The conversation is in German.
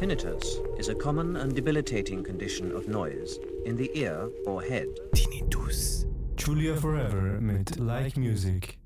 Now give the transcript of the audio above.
Tinnitus is a common and debilitating condition of noise in the ear or head. Tinnitus. Julia Forever mit Like Music.